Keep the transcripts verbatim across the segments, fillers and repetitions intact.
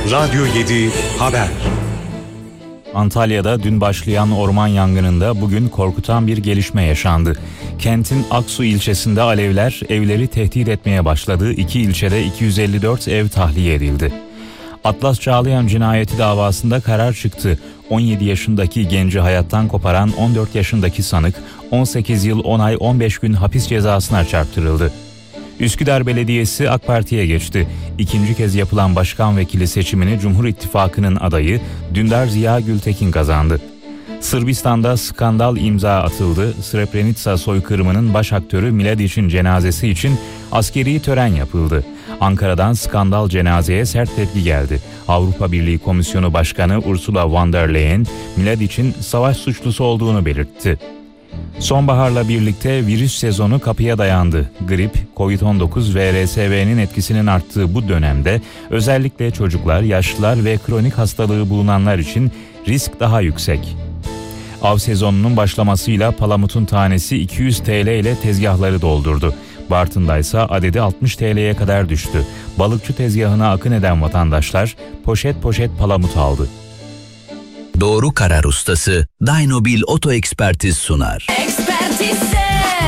Radyo yedi Haber. Antalya'da dün başlayan orman yangınında bugün korkutan bir gelişme yaşandı. Kentin Aksu ilçesinde alevler evleri tehdit etmeye başladı. İki ilçede iki yüz elli dört ev tahliye edildi. Atlas Çağlayan cinayeti davasında karar çıktı. on yedi yaşındaki genci hayattan koparan on dört yaşındaki sanık on sekiz yıl on ay on beş gün hapis cezasına çarptırıldı. Üsküdar Belediyesi AK Parti'ye geçti. İkinci kez yapılan başkan vekili seçimini Cumhur İttifakı'nın adayı Dündar Ziya Gültekin kazandı. Sırbistan'da skandal imza atıldı. Srebrenica soykırımının baş aktörü Mladić'in cenazesi için askeri tören yapıldı. Ankara'dan skandal cenazeye sert tepki geldi. Avrupa Birliği Komisyonu Başkanı Ursula von der Leyen, Mladić'in savaş suçlusu olduğunu belirtti. Sonbaharla birlikte virüs sezonu kapıya dayandı. Grip, kovid on dokuz ve R S V'nin etkisinin arttığı bu dönemde özellikle çocuklar, yaşlılar ve kronik hastalığı bulunanlar için risk daha yüksek. Av sezonunun başlamasıyla palamutun tanesi iki yüz TL ile tezgahları doldurdu. Bartın'da ise adedi altmış TL'ye kadar düştü. Balıkçı tezgahına akın eden vatandaşlar poşet poşet palamut aldı. Doğru karar ustası Dynobil Oto Ekspertiz sunar. Ekspertize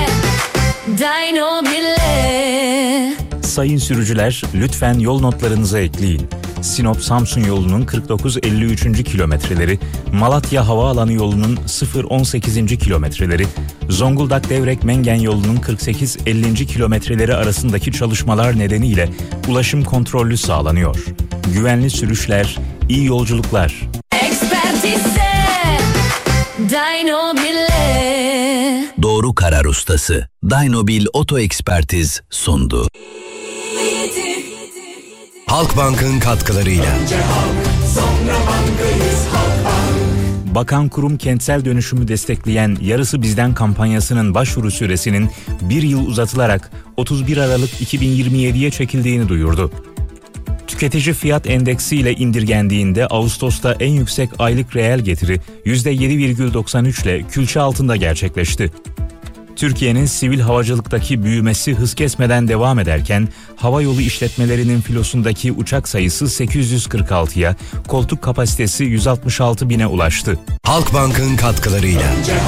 Dynobil'e. Sayın sürücüler, lütfen yol notlarınıza ekleyin. Sinop-Samsun yolunun kırk dokuz elli üç. kilometreleri, Malatya Havaalanı yolunun sıfır on sekiz. kilometreleri, Zonguldak-Devrek-Mengen yolunun kırk sekiz elli. kilometreleri arasındaki çalışmalar nedeniyle ulaşım kontrollü sağlanıyor. Güvenli sürüşler, iyi yolculuklar. Ekspertize Dynobil'e. Doğru karar ustası Dynobil Oto Ekspertiz sundu. Halkbank'ın katkılarıyla. Bakan Kurum kentsel dönüşümü destekleyen Yarısı Bizden kampanyasının başvuru süresinin bir yıl uzatılarak otuz bir Aralık iki bin yirmi yediye çekildiğini duyurdu. Tüketici fiyat endeksi ile indirgendiğinde Ağustos'ta en yüksek aylık reel getiri yüzde yedi virgül doksan üç ile külçe altında gerçekleşti. Türkiye'nin sivil havacılıktaki büyümesi hız kesmeden devam ederken havayolu işletmelerinin filosundaki uçak sayısı sekiz yüz kırk altıya, koltuk kapasitesi yüz altmış altı bine ulaştı. Halkbank'ın katkılarıyla.